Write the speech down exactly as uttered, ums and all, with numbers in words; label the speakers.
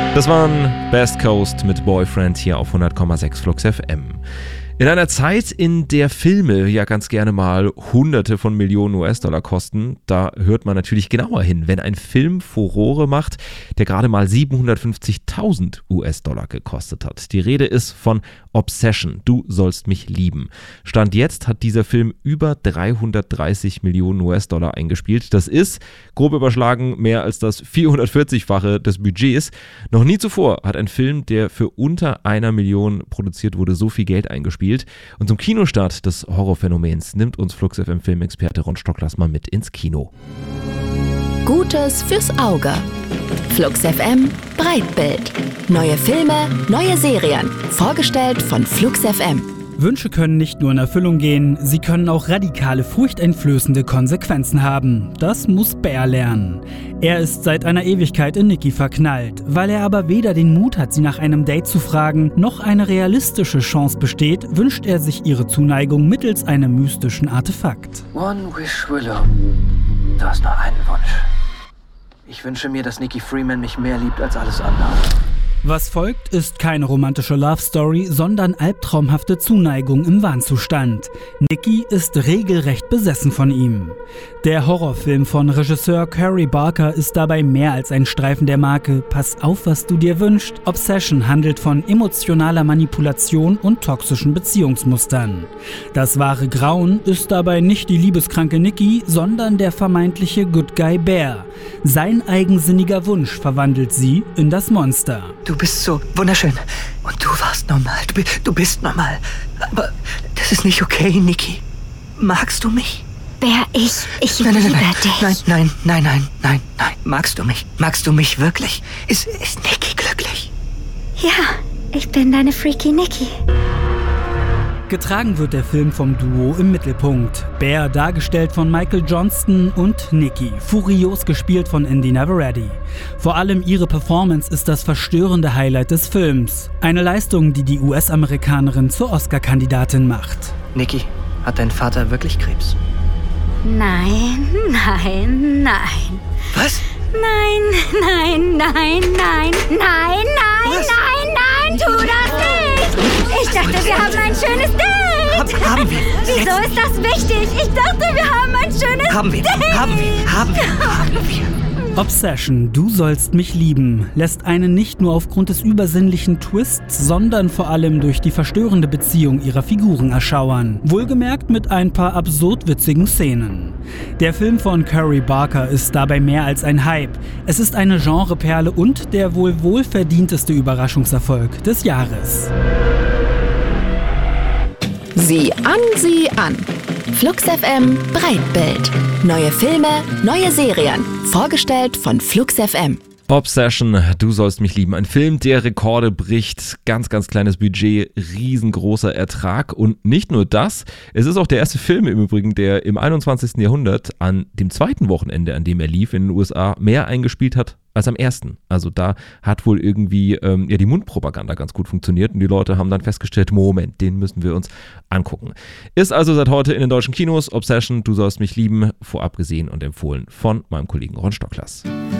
Speaker 1: Das waren Best Coast mit Boyfriend hier auf hundert Komma sechs Flux F M. In einer Zeit, in der Filme ja ganz gerne mal Hunderte von Millionen U S-Dollar kosten, da hört man natürlich genauer hin, wenn ein Film Furore macht, der gerade mal siebenhundertfünfzigtausend U S-Dollar gekostet hat. Die Rede ist von Obsession, Du sollst mich lieben. Stand jetzt hat dieser Film über dreihundertdreißig Millionen U S-Dollar eingespielt. Das ist, grob überschlagen, mehr als das vierhundertvierzigfache des Budgets. Noch nie zuvor hat ein Film, der für unter einer Million produziert wurde, so viel Geld eingespielt. Und zum Kinostart des Horrorphänomens nimmt uns Flux F M Filmexperte Ron Stocklers mal mit ins Kino.
Speaker 2: Gutes fürs Auge. Flux F M Breitbild. Neue Filme, neue Serien. Vorgestellt von Flux F M.
Speaker 3: Wünsche können nicht nur in Erfüllung gehen, sie können auch radikale, furchteinflößende Konsequenzen haben. Das muss Bear lernen. Er ist seit einer Ewigkeit in Nikki verknallt. Weil er aber weder den Mut hat, sie nach einem Date zu fragen, noch eine realistische Chance besteht, wünscht er sich ihre Zuneigung mittels einem mystischen Artefakt.
Speaker 4: One wish, Willow. Du hast nur einen Wunsch. Ich wünsche mir, dass Nikki Freeman mich mehr liebt als alles andere.
Speaker 3: Was folgt, ist keine romantische Love-Story, sondern albtraumhafte Zuneigung im Wahnzustand. Nikki ist regelrecht besessen von ihm. Der Horrorfilm von Regisseur Curry Barker ist dabei mehr als ein Streifen der Marke Pass auf, was du dir wünschst. Obsession handelt von emotionaler Manipulation und toxischen Beziehungsmustern. Das wahre Grauen ist dabei nicht die liebeskranke Nikki, sondern der vermeintliche Good Guy Bear. Sein eigensinniger Wunsch verwandelt sie in das Monster.
Speaker 4: Du bist so wunderschön. Und du warst normal. Du, bi- du bist normal. Aber das ist nicht okay, Nikki. Magst du mich?
Speaker 5: Bär, ich, ich
Speaker 4: Nein, nein,
Speaker 5: liebe
Speaker 4: nein,
Speaker 5: dich.
Speaker 4: nein, nein, nein, nein, nein, nein. Magst du mich? Magst du mich wirklich? Ist, ist Nikki glücklich?
Speaker 5: Ja, ich bin deine freaky Nikki.
Speaker 3: Getragen wird der Film vom Duo im Mittelpunkt. Bear, dargestellt von Michael Johnston, und Nikki, furios gespielt von Indy Navarrete. Vor allem ihre Performance ist das verstörende Highlight des Films. Eine Leistung, die die U S-Amerikanerin zur Oscar-Kandidatin macht.
Speaker 4: Nikki, hat dein Vater wirklich Krebs?
Speaker 5: Nein, nein, nein.
Speaker 4: Was?
Speaker 5: Nein, nein, nein, nein, nein, nein,
Speaker 4: Was?
Speaker 5: nein, nein, tu das nicht! Ich dachte, wir haben ein schönes Date!
Speaker 4: Hab, haben wir?
Speaker 5: Wieso ist das wichtig? Ich dachte, wir haben ein schönes
Speaker 4: Haben wir?
Speaker 5: Date!
Speaker 4: Haben wir? Haben wir? Haben wir?
Speaker 3: Obsession, Du sollst mich lieben, lässt einen nicht nur aufgrund des übersinnlichen Twists, sondern vor allem durch die verstörende Beziehung ihrer Figuren erschauern. Wohlgemerkt mit ein paar absurd witzigen Szenen. Der Film von Curry Barker ist dabei mehr als ein Hype. Es ist eine Genreperle und der wohl wohlverdienteste Überraschungserfolg des Jahres.
Speaker 2: Sieh an, sieh an. Flux F M Breitbild. Neue Filme, neue Serien. Vorgestellt von Flux F M.
Speaker 1: Obsession, Du sollst mich lieben. Ein Film, der Rekorde bricht. Ganz, ganz kleines Budget, riesengroßer Ertrag. Und nicht nur das, es ist auch der erste Film im Übrigen, der im einundzwanzigsten Jahrhundert an dem zweiten Wochenende, an dem er lief in den U S A, mehr eingespielt hat als am ersten. Also da hat wohl irgendwie ähm, ja, die Mundpropaganda ganz gut funktioniert und die Leute haben dann festgestellt, Moment, den müssen wir uns angucken. Ist also seit heute in den deutschen Kinos. Obsession, Du sollst mich lieben, vorab gesehen und empfohlen von meinem Kollegen Ron Stocklers.